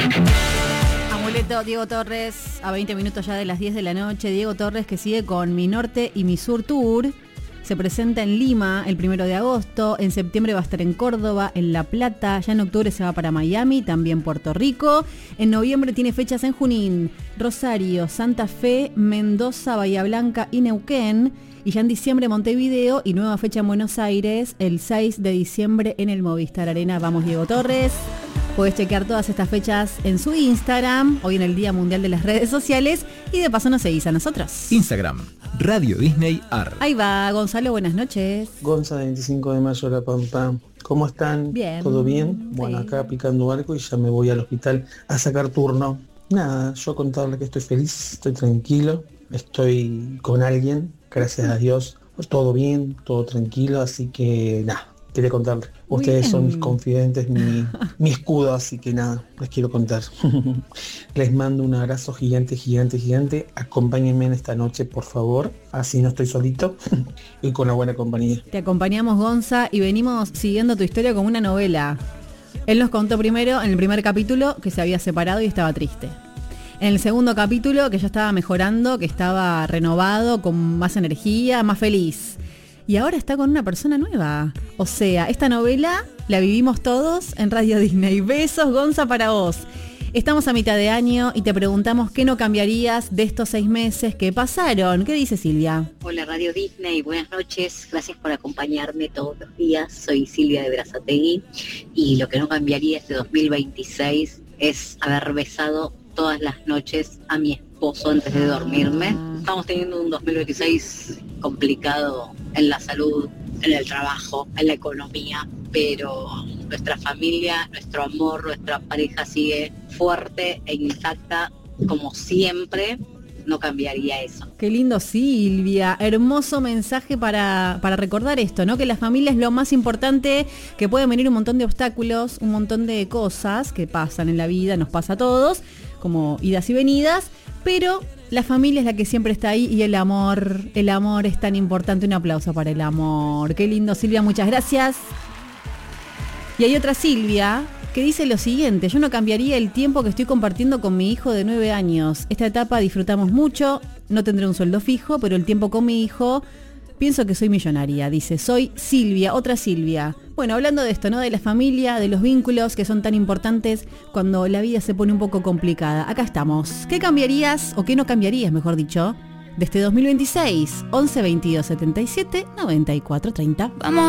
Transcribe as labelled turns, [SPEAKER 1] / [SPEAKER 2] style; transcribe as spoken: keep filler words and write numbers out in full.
[SPEAKER 1] Amuleto, Diego Torres, a veinte minutos ya de las diez de la noche. Diego Torres, que sigue con Mi Norte y Mi Sur Tour. Se presenta en Lima el primero de agosto. En septiembre va a estar en Córdoba, en La Plata. Ya en octubre se va para Miami, también Puerto Rico. En noviembre tiene fechas en Junín, Rosario, Santa Fe, Mendoza, Bahía Blanca y Neuquén. Y ya en diciembre Montevideo y nueva fecha en Buenos Aires el seis de diciembre en el Movistar Arena. Vamos, Diego Torres. Puedes chequear todas estas fechas en su Instagram, hoy en el Día Mundial de las Redes Sociales, y de paso nos seguís a nosotros.
[SPEAKER 2] Instagram, Radio Disney Ar.
[SPEAKER 1] Ahí va, Gonzalo, buenas noches.
[SPEAKER 3] Gonza, veinticinco de mayo, La Pampa. ¿Cómo están?
[SPEAKER 1] Bien.
[SPEAKER 3] ¿Todo bien? Bueno,
[SPEAKER 1] Sí.
[SPEAKER 3] acá picando algo y ya me voy al hospital a sacar turno. Nada, yo contarle que estoy feliz, estoy tranquilo, estoy con alguien, gracias a Dios, todo bien, todo tranquilo, así que nada. Quería contarle.
[SPEAKER 1] Muy
[SPEAKER 3] Ustedes
[SPEAKER 1] bien.
[SPEAKER 3] son mis confidentes, mi, mi escudo, así que nada, les quiero contar. Les mando un abrazo gigante, gigante, gigante. Acompáñenme en esta noche, por favor. Así no estoy solito y con la buena compañía.
[SPEAKER 1] Te acompañamos, Gonza, y venimos siguiendo tu historia como una novela. Él nos contó primero, en el primer capítulo, que se había separado y estaba triste. En el segundo capítulo, que ya estaba mejorando, que estaba renovado, con más energía, más feliz. Y ahora está con una persona nueva. O sea, esta novela la vivimos todos en Radio Disney. Besos, Gonza, para vos. Estamos a mitad de año y te preguntamos qué no cambiarías de estos seis meses que pasaron. ¿Qué dice Silvia?
[SPEAKER 4] Hola Radio Disney, buenas noches, gracias por acompañarme todos los días. Soy Silvia de Berazategui y lo que no cambiaría este dos mil veintiséis es haber besado todas las noches a mi esposo antes de dormirme. Estamos teniendo un dos mil veintiséis complicado en la salud, en el trabajo, en la economía, pero nuestra familia, nuestro amor, nuestra pareja sigue fuerte e intacta como siempre. No cambiaría eso.
[SPEAKER 1] Qué lindo, Silvia. Hermoso mensaje para, para recordar esto, ¿no? Que la familia es lo más importante, que pueden venir un montón de obstáculos, un montón de cosas que pasan en la vida, nos pasa a todos, como idas y venidas, pero la familia es la que siempre está ahí y el amor, el amor es tan importante. Un aplauso para el amor. Qué lindo, Silvia, muchas gracias. Y hay otra Silvia que dice lo siguiente: yo no cambiaría el tiempo que estoy compartiendo con mi hijo de nueve años. Esta etapa disfrutamos mucho, no tendré un sueldo fijo, pero el tiempo con mi hijo, pienso que soy millonaria. Dice, soy Silvia, otra Silvia. Bueno, hablando de esto, ¿no? De la familia, de los vínculos que son tan importantes cuando la vida se pone un poco complicada. Acá estamos. ¿Qué cambiarías, o qué no cambiarías, mejor dicho, de este dos mil veintiséis? once veintidós setenta y siete noventa y cuatro treinta. Vamos.